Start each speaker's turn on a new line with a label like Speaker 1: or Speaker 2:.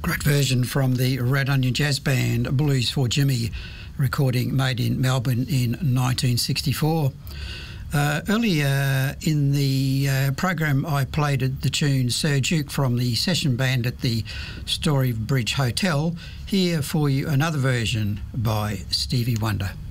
Speaker 1: Great version from the Red Onion Jazz Band, Blues for Jimmy, recording made in Melbourne in 1964. Earlier in the program, I played the tune Sir Duke from the session band at the Story Bridge Hotel. Here for you another version by Stevie Wonder.